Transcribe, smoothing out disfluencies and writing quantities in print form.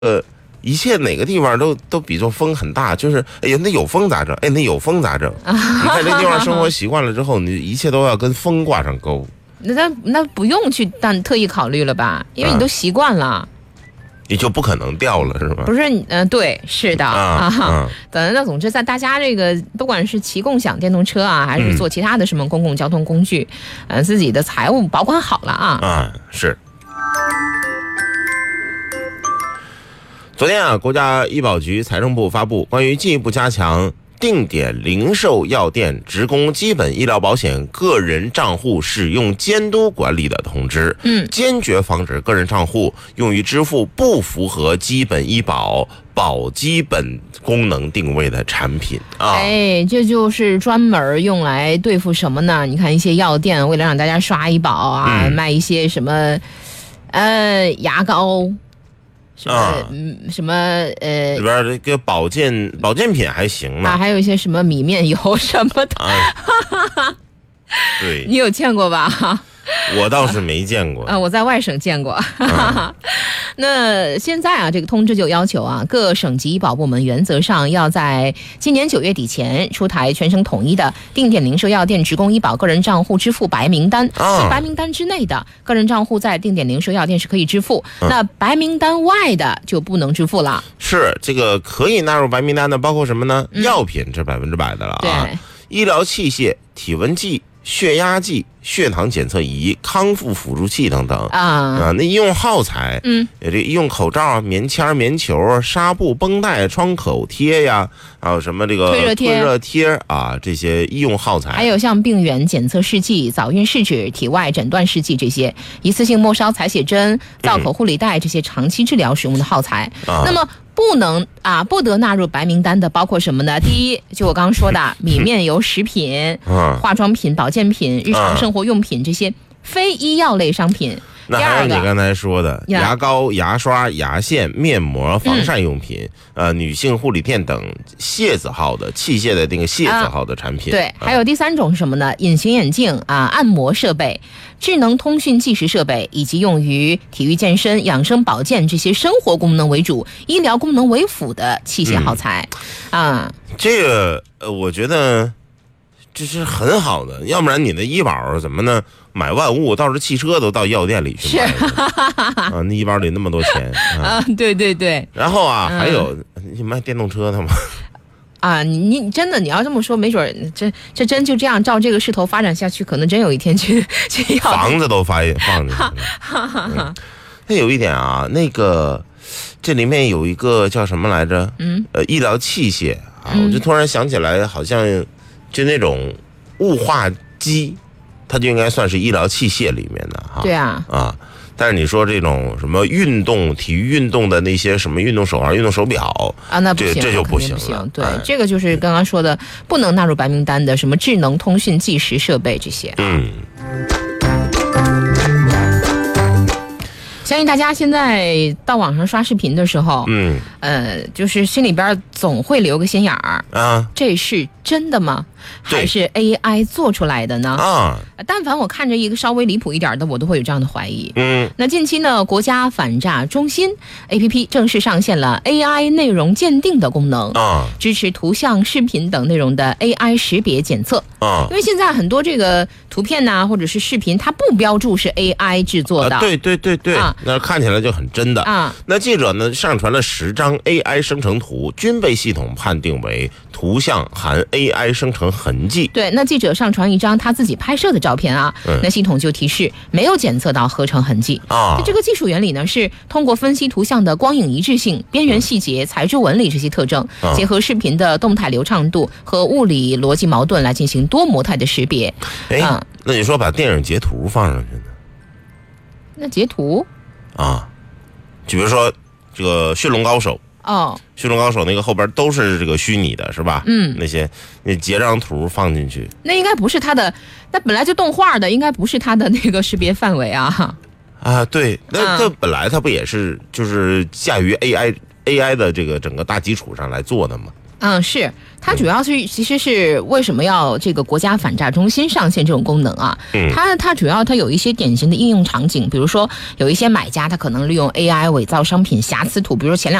一切哪个地方都比作风很大，就是哎呀，那有风咋整？哎，那有风咋整？你在这地方生活习惯了之后，你一切都要跟风挂上钩。 那不用去特意考虑了吧？因为你都习惯了。 你就不可能掉了，是吧？ 不是，对，是的那总之，在大家这个不管是骑共享电动车啊，还是坐其他的什么公共交通工具，自己的财务保管好了啊。 是。昨天啊，国家医保局、财政部发布关于进一步加强定点零售药店职工基本医疗保险个人账户使用监督管理的通知，坚决防止个人账户用于支付不符合基本医保保基本功能定位的产品啊。 这就是专门用来对付什么呢？你看一些药店为了让大家刷医保啊，卖一些什么牙膏。什么里边这个保健品还行呢还有一些什么米面油什么的对， 你有见过吧？ 我倒是没见过我在外省见过那现在这个通知就要求各省级医保部门原则上要在今年9月底前出台全省统一的定点零售药店职工医保个人账户支付白名单。白名单之内的个人账户在定点零售药店是可以支付，那白名单外的就不能支付了。 是，这个可以纳入白名单的包括什么呢？药品这100%的了对， 医疗器械、体温计、血压计、血糖检测仪、康复辅助器等等那医用耗材，这医用口罩、棉签、棉球、纱布、绷带、创口贴呀，还有什么这个退热贴这些医用耗材， 还有像病原检测试剂、早孕试纸、体外诊断试剂这些一次性末梢采血针、造口护理带这些长期治疗使用的耗材，那么不得纳入白名单的包括什么呢？第一，就我刚刚说的米面油食品、化妆品、保健品、日常生活用品这些非医药类商品。 那还有你刚才说的牙膏、牙刷、牙线、面膜、防晒用品，女性护理垫等械字号的器械的那个械字号的产品。 对，还有第三种是什么呢？隐形眼镜按摩设备、智能通讯计时设备，以及用于体育健身、养生保健这些生活功能为主、医疗功能为辅的器械耗材这个我觉得这是很好的，要不然你的医保怎么呢？买万物，到时汽车都到药店里去买那医保里那么多钱对对对。 然后还有你卖电动车的吗？ 你真的你要这么说，没准这真就这样照这个势头发展下去，可能真有一天去要房子都放进去了。那有一点那个这里面有一个叫什么来着？医疗器械我就突然想起来，好像就那种雾化机，它就应该算是医疗器械里面的对但是你说这种什么体育运动的那些什么运动手环、运动手表那不行， 这就不行了。对，这个就是刚刚说的不能纳入白名单的什么智能通讯计时设备这些。相信大家现在到网上刷视频的时候，就是心里边总会留个心眼儿这是真的吗？还是 AI 做出来的呢？但凡我看着一个稍微离谱一点的，我都会有这样的怀疑。那近期呢，国家反诈中心 APP 正式上线了 AI 内容鉴定的功能支持图像、视频等内容的 AI 识别检测因为现在很多这个图片或者是视频，它不标注是 AI 制作的。 对对对对那看起来就很真的那记者呢上传了10张 AI 生成图，均被系统判定为图像含 AI 生成痕迹。 对，那记者上传一张他自己拍摄的照片那系统就提示没有检测到合成痕迹这个技术原理呢是通过分析图像的光影一致性、边缘细节、材质纹理这些特征结合视频的动态流畅度和物理逻辑矛盾来进行多模态的识别。 那你说把电影截图放上去呢？ 那截图就比如说这个驯龙高手驯龙高手那个后边都是这个虚拟的是吧？那些你截张图放进去， 那应该不是它的，那本来就动画的，应该不是它的那个识别范围对，那这本来它不也是就是架于 AI 的这个整个大基础上来做的吗？ 是。它主要是其实是为什么要这个国家反诈中心上线这种功能啊？它主要它有一些典型的应用场景，比如说有一些买家他可能利用 AI 伪造商品瑕疵图，比如说前2